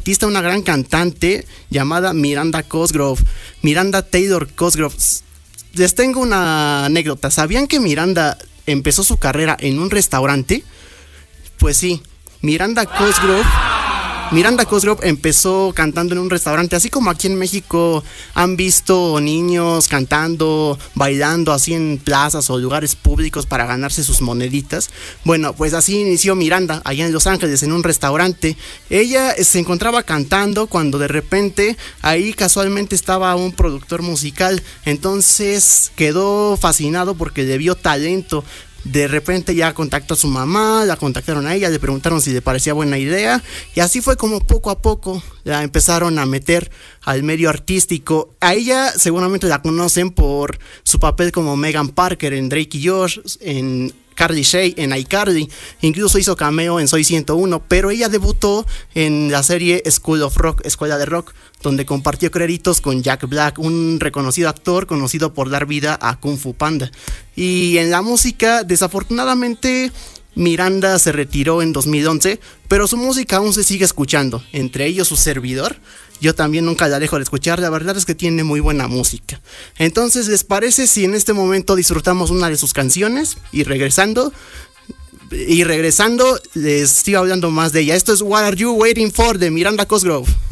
artista, una gran cantante llamada Miranda Cosgrove, Miranda Taylor Cosgrove. Les tengo una anécdota. ¿Sabían que Miranda empezó su carrera en un restaurante? Pues sí, Miranda Cosgrove empezó cantando en un restaurante, así como aquí en México han visto niños cantando, bailando así en plazas o lugares públicos para ganarse sus moneditas. Bueno, pues así inició Miranda allá en Los Ángeles, en un restaurante. Ella se encontraba cantando cuando de repente ahí casualmente estaba un productor musical. Entonces quedó fascinado porque le vio talento. De repente ya contactó a su mamá, la contactaron a ella, le preguntaron si le parecía buena idea, y así fue como poco a poco la empezaron a meter al medio artístico. A ella seguramente la conocen por su papel como Megan Parker en Drake y Josh, en Carly Shay, en iCarly, incluso hizo cameo en Soy 101, pero ella debutó en la serie School of Rock, Escuela de Rock, donde compartió créditos con Jack Black, un reconocido actor conocido por dar vida a Kung Fu Panda. Y en la música, desafortunadamente, Miranda se retiró en 2011, pero su música aún se sigue escuchando, entre ellos su servidor. Yo también nunca la dejo de escuchar, la verdad es que tiene muy buena música. Entonces, ¿les parece si en este momento disfrutamos una de sus canciones? Y regresando, les sigo hablando más de ella. Esto es What Are You Waiting For de Miranda Cosgrove.